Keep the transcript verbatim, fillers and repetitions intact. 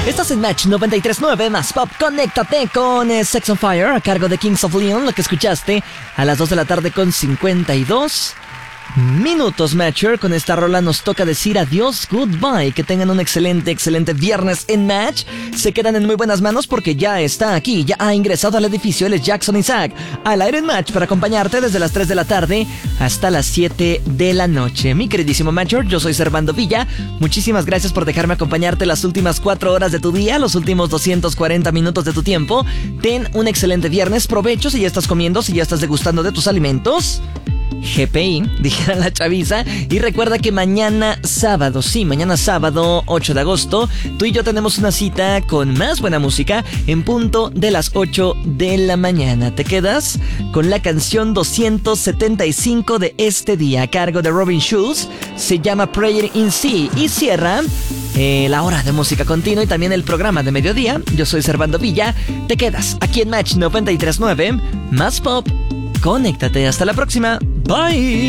Estás en Match noventa y tres punto nueve más Pop. Conéctate con eh, Sex on Fire a cargo de Kings of Leon, lo que escuchaste a las dos de la tarde con cincuenta y dos minutos, Matcher. Con esta rola nos toca decir adiós, goodbye. Que tengan un excelente, excelente viernes en Match. Se quedan en muy buenas manos porque ya está aquí, ya ha ingresado al edificio. Él es Jackson Isaac, al aire en Match para acompañarte desde las tres de la tarde hasta las siete de la noche. Mi queridísimo Matcher, yo soy Servando Villa. Muchísimas gracias por dejarme acompañarte las últimas cuatro horas de tu día, los últimos doscientos cuarenta minutos de tu tiempo. Ten un excelente viernes, provecho si ya estás comiendo, si ya estás degustando de tus alimentos. G P I, dijera la chaviza. Y recuerda que mañana sábado, sí, mañana sábado ocho de agosto, tú y yo tenemos una cita con más buena música en punto de las ocho de la mañana. Te quedas con la canción doscientos setenta y cinco de este día a cargo de Robin Schulz. Se llama Prayer in Sea y cierra eh, la hora de música continua y también el programa de mediodía. Yo soy Servando Villa. Te quedas aquí en Match noventa y tres punto nueve más Pop. Conéctate, hasta la próxima. Bye.